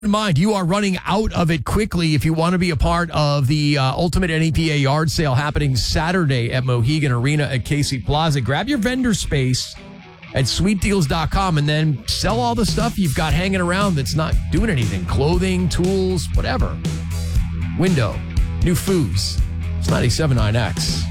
in mind, you are running out of it quickly if you want to be a part of the Ultimate NEPA yard sale happening Saturday at Mohegan Arena at Casey Plaza. Grab your vendor space at sweetdeals.com and then sell all the stuff you've got hanging around that's not doing anything. Clothing, tools, whatever. Window, new foos. It's 97.9X.